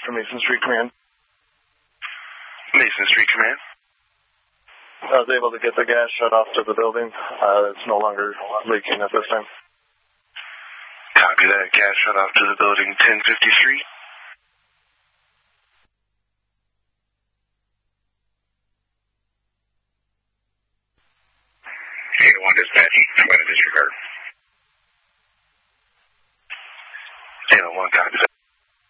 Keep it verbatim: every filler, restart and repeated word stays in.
from Mason Street Command. Mason Street Command. I was able to get the gas shut off to the building. Uh, it's no longer leaking at this time. Copy that. Gas shut off to the building ten fifty Street.